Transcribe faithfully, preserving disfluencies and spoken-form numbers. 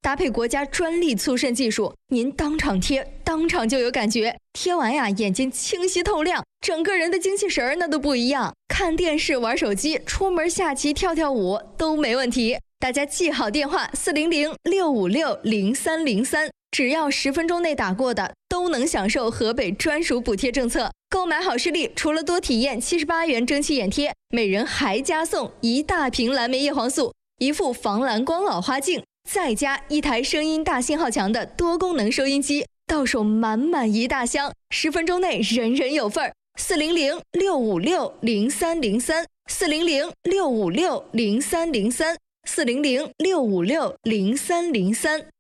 搭配国家专利促渗技术，您当场贴，当场就有感觉。贴完呀，眼睛清晰透亮，整个人的精气神儿那都不一样。看电视、玩手机、出门下棋、跳跳舞都没问题。大家记好电话：四零零六五六零三零三，只要十分钟内打过的，都能享受河北专属补贴政策。购买好视力，除了多体验七十八元蒸汽眼贴，每人还加送一大瓶蓝莓叶黄素、一副防蓝光老花镜，再加一台声音大信号强的多功能收音机，到手满满一大箱，十分钟内人人有份儿。四零零六五六零三零三，四零零六五六零三零三，四零零六五六零三零三。